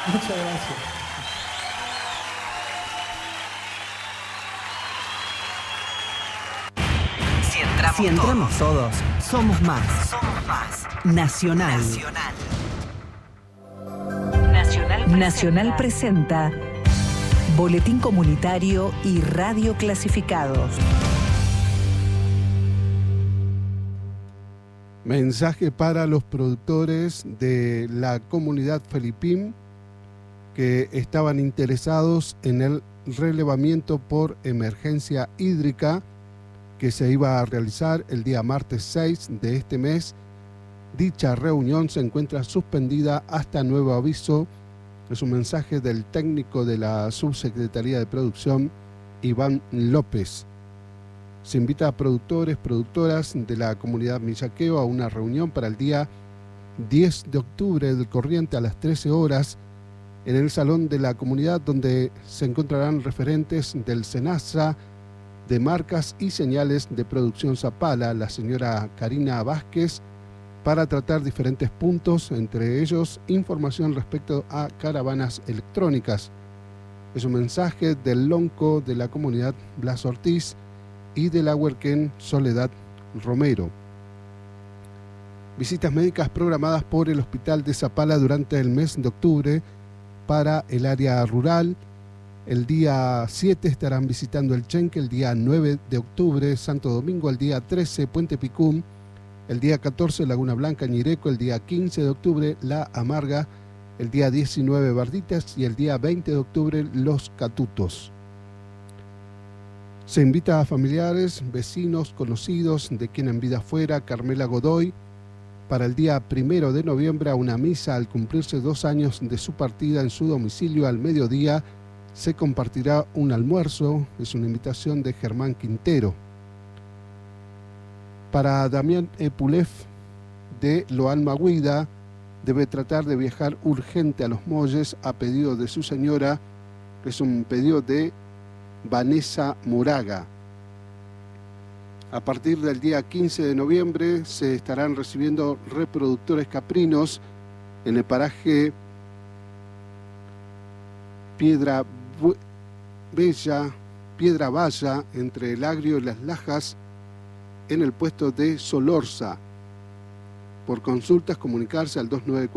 Muchas gracias. Si entramos todos, somos más. Somos más. Nacional. Nacional presenta Boletín Comunitario y Radio Clasificados. Mensaje para los productores de la comunidad Felipim que estaban interesados en el relevamiento por emergencia hídrica que se iba a realizar el día martes 6 de este mes. Dicha reunión se encuentra suspendida hasta nuevo aviso. Es un mensaje del técnico de la Subsecretaría de Producción, Iván López. Se invita a productores, productoras de la comunidad Millaqueo a una reunión para el día 10 de octubre del corriente a las 13 horas en el salón de la comunidad, donde se encontrarán referentes del SENASA, de marcas y señales de producción Zapala, la señora Karina Vázquez, para tratar diferentes puntos, entre ellos información respecto a caravanas electrónicas. Es un mensaje del lonco de la comunidad Blas Ortiz y de la huerquén Soledad Romero. Visitas médicas programadas por el Hospital de Zapala durante el mes de octubre para el área rural. El día 7 estarán visitando el Chenque, el día 9 de octubre Santo Domingo, el día 13 Puente Picún, el día 14 Laguna Blanca, Ñireco, el día 15 de octubre La Amarga, el día 19 Barditas y el día 20 de octubre Los Catutos. Se invita a familiares, vecinos, conocidos de quien en vida fuera Carmela Godoy para el día 1 de noviembre a una misa al cumplirse 2 años de su partida en su domicilio. Al mediodía se compartirá un almuerzo. Es una invitación de Germán Quintero. Para Damián Epulef de Loalma Huida, debe tratar de viajar urgente a Los Molles a pedido de su señora. Es un pedido de Vanessa Moraga. A partir del día 15 de noviembre se estarán recibiendo reproductores caprinos en el paraje Piedra Valla, entre el Agrio y Las Lajas, en el puesto de Solorza. Por consultas, comunicarse al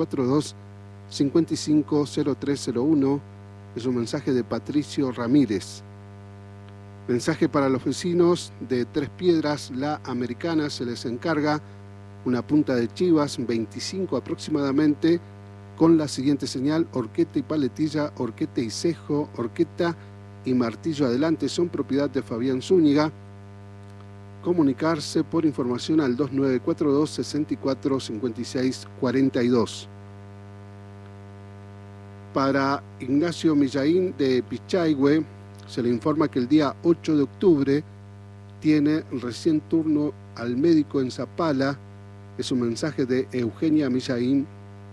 2942-550301. Es un mensaje de Patricio Ramírez. Mensaje para los vecinos de Tres Piedras, La Americana. Se les encarga una punta de chivas, 25 aproximadamente, con la siguiente señal: horqueta y paletilla, horqueta y cejo, horqueta y martillo adelante. Son propiedad de Fabián Zúñiga. Comunicarse por información al 2942 64 56 42. Para Ignacio Millaín de Pichaihue, se le informa que el día 8 de octubre tiene recién turno al médico en Zapala. Es un mensaje de Eugenia Millaín.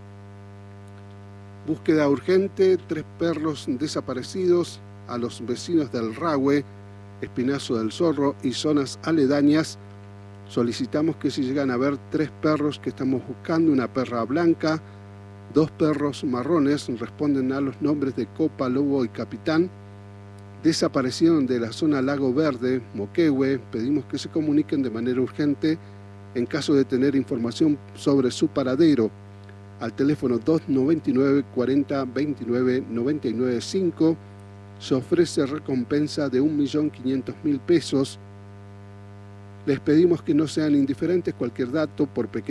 Búsqueda urgente, 3 perros desaparecidos a los vecinos del Rahue, Espinazo del Zorro y zonas aledañas. Solicitamos que si llegan a ver 3 perros que estamos buscando, una perra blanca, 2 perros marrones, responden a los nombres de Copa, Lobo y Capitán, desaparecieron de la zona Lago Verde, Moquehue. Pedimos que se comuniquen de manera urgente en caso de tener información sobre su paradero al teléfono 299 40 29 99 5. Se ofrece recompensa de 1.500.000 pesos. Les pedimos que no sean indiferentes. Cualquier dato, por pequeño